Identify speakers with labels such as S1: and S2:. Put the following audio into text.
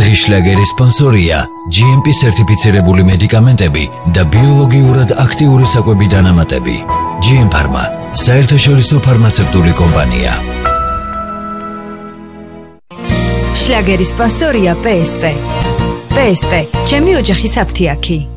S1: დღის შლაგერის სპონსორია GMP სერტიფიცირებული მედიკამენტები და ბიოლოგიურად აქტიური საკვები დანამატები. GM Pharma, საერთაშორისო ფარმაცევტული კომპანია.
S2: შლაგერის სპონსორია PSP. PSP, ჩემი ოჯახის აფთიაქი.